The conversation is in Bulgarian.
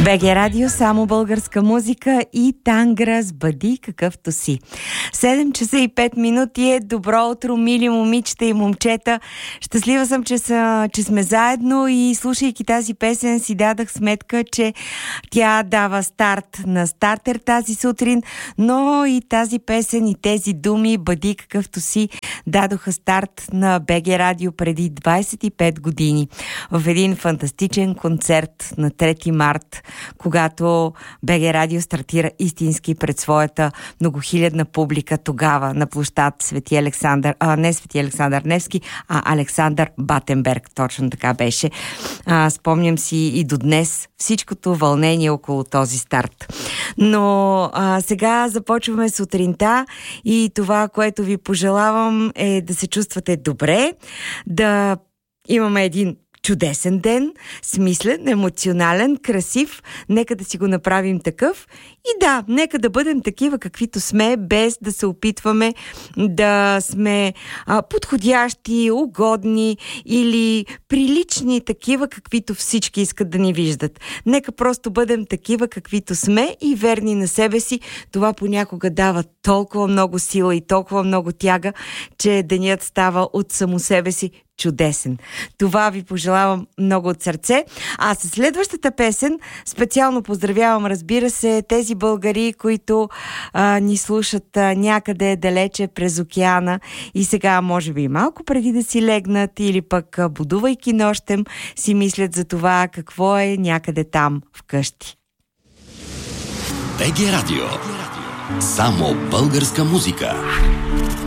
БГ Радио, само българска музика и Тангра с бъди какъвто си. 7 часа и 5 минути е. Добро утро, мили момичета и момчета. Щастлива съм, че сме заедно и слушайки тази песен си дадах сметка, че тя дава старт на стартер тази сутрин, но и тази песен и тези думи бъди какъвто си дадоха старт на БГ Радио преди 25 години в един фантастичен концерт на 3 март, когато БГ Радио стартира истински пред своята многохилядна публика тогава на площад Свети Александър, не Свети Александър Невски, а Александър Батенберг. Точно така беше. Спомням си и до днес всичкото вълнение около този старт. Но сега започваме сутринта и това, което ви пожелавам е да се чувствате добре, да имаме един чудесен ден, смислен, емоционален, красив. Нека да си го направим такъв. И да, нека да бъдем такива каквито сме, без да се опитваме да сме подходящи, угодни или прилични такива, каквито всички искат да ни виждат. Нека просто бъдем такива каквито сме и верни на себе си. Това понякога дава толкова много сила и толкова много тяга, че денят става от само себе си чудесен. Това ви пожелавам много от сърце. А със следващата песен специално поздравявам, разбира се, тези българи, които ни слушат някъде далече през океана и сега, може би малко преди да си легнат или пък будувайки нощем, си мислят за това какво е някъде там вкъщи. БГ Радио. Само българска музика.